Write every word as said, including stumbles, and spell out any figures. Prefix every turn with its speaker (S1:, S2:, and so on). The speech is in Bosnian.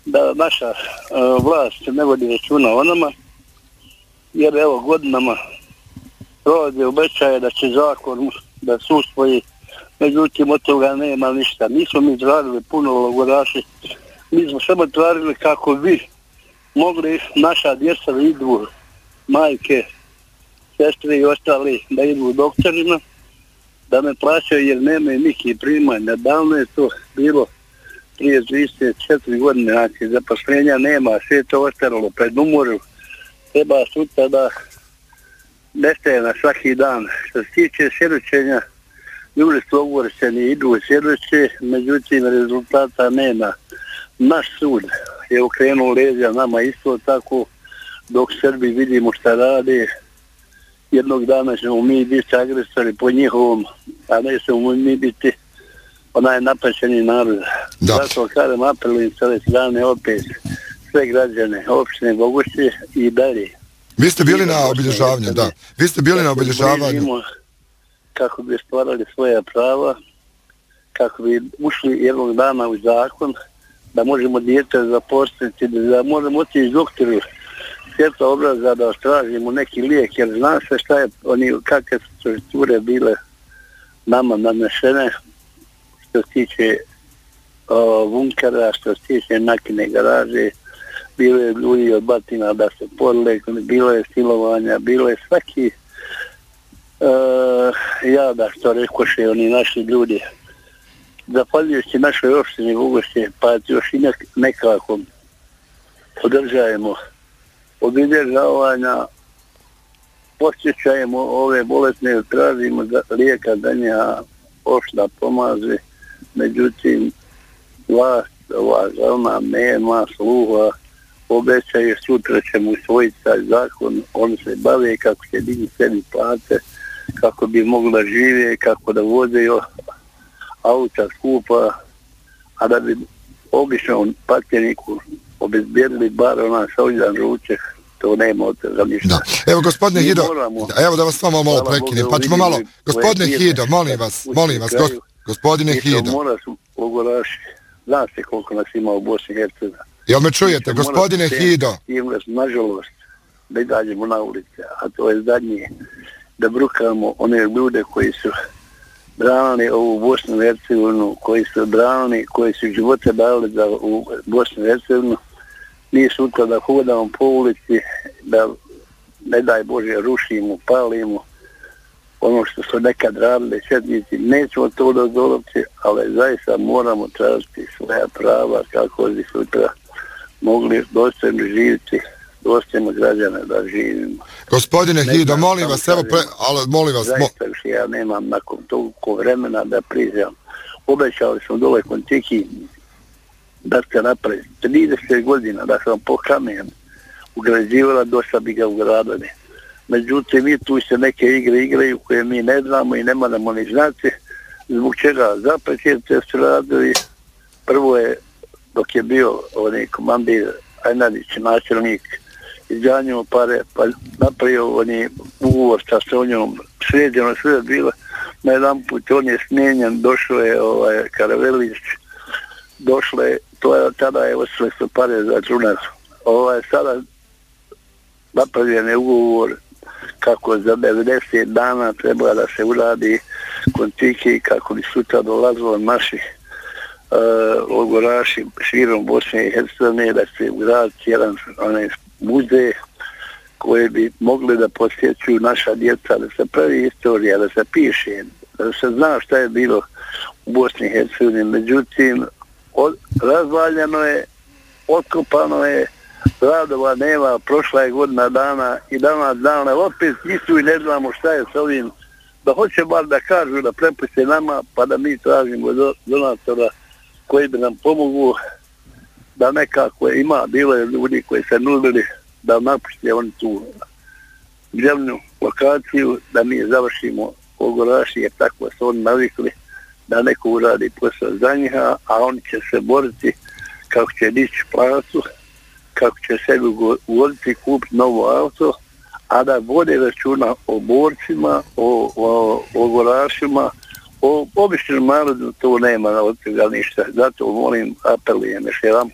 S1: da naša uh, vlast ne vodi računa o nama, jer evo godinama provode obećaje da će zakon da se usvoji, međutim od toga nema ništa. Nismo mi tražili puno logoraši, mi smo samo tražili kako bi mogli naša djeca da idu, majke, sestre i ostali da idu doktorima, da ne plaćaju jer nemaju nikih primanja. Davno je to bilo prije trideset četiri godine, znači zaposlenja nema, sve to ostalo pred umoru. Treba sutra da nestaje na svaki dan. Što se tiče svjedočenja, ljudi su ogorčeni, idu u svjedoče, međutim rezultata nema. Naš sud je okrenuo leđa nama isto tako, dok Srbi vidimo šta rade. Jednog dana ćemo mi biti agresori po njihovom, a ne ćemo mi biti onaj napaćeni narod.
S2: Da.
S1: Zato kažem, apelujem s ove strane opet sve građane opštine Bogošće i dalje.
S2: Vi ste bili na obilježavanju, da. Vi ste bili na obilježavanju.
S1: Kako bi stvarali svoja prava, kako bi ušli jednog dana u zakon, da možemo dijete zaposliti, da možemo otići doktoru svjetla obraza da tražimo neki lijek, jer zna se šta je, oni, kakve su strukture bile nama nanešene, što se tiče o, bunkera, što se tiče nakine garaže, bilo je ljudi od batina da se podlegli, bilo je silovanja, bilo je svaki uh, jada, što rekoše oni naši ljudi. Zahvaljujući našoj opštini Bogošće, pa još i nek, nekako podržajemo obilježavanja, posjećajemo ove bolesne, tražimo da lijeka da nja opština pomaže, međutim vlast, ova žalna nema sluha, obećaju sutra ćemo usvojiti taj zakon, oni se bave kako će digni sebi plate, kako bi mogli da žive, kako da vozeju auta skupa, a da bi običnom patjeniku obezbjedili bar ona sauđan ručak, to nema od toga ništa.
S2: Da. Evo gospodine Hido, moramo, evo da vas samo malo prekinem, pa ćemo malo, gospodine Hido, molim vas, molim vas, gos, gospodine Hido.
S1: Mora su logoraši, zna se koliko nas ima u Bosni i Hercegovini.
S2: Jel me čujete, gospodine Hido?
S1: Nažalost, da izađemo na ulice, a to je zadnje, da brukamo one ljude koji su branili ovu Bosnu i Hercegovinu, koji su branili, koji su živote dali za u Bosnu i Hercegovinu. Nije sutra da hodamo po ulici, da ne daj Bože rušimo, palimo ono što su nekad radili četnici. Nećemo to dozvoliti, ali zaista moramo tražiti svoja prava kako bi sutra mogli dostojno živjeti, dostojno građana da živimo.
S2: Gospodine Hido, molim vas, evo pre, ali molim vas.
S1: Zaista još ja nemam nakon toliko vremena da priznam. Obećali smo dole Kontiki da se napravi trideset godina, da sam po kamen ugrađivala, dosta bi ga ugradili. Međutim, mi tu se neke igre igraju koje mi ne znamo i ne moramo ni znati. Zbog čega zapećete su radili. Prvo je, dok je bio onaj komandir Ajnadić, načelnik, izganjao pare, pa napravio oni ugovor sa Sonjom, sređeno sve je bilo. Na jedan put on je smijenjen, došao je ovaj, Karavelić, došlo je, to je, tada je osle su pare za računar. Ovaj, sada napravljen je ugovor kako za devedeset dana treba da se uradi Kontiki, kako bi sutra dolazilo naših uh, logoraši širom Bosne i Hercegovine, da se uradi jedan onaj muzej koji bi mogli da posjećuju naša djeca, da se pravi istorija, da se piše, da se zna šta je bilo u Bosni i Hercegovini. Međutim, od, razvaljeno je, otkopano je, radova nema, prošla je godina dana i danas dana, opet nisu i ne znamo šta je s ovim, da hoće bar da kažu, da prepuste nama, pa da mi tražimo do, donatora koji bi nam pomogu, da nekako ima, bilo je ljudi koji se nudili da napušte oni tu zemlju lokaciju, da mi završimo logoraši, jer tako su oni navikli da neko uradi posao za njiha, a oni će se boriti kako će dići placu, kako će sebi uvoditi, kupiti novo auto, a da vode računa o borcima, o, o, o logorašima, o običnom narodu to nema od toga ništa. Zato molim, apelujem još jedan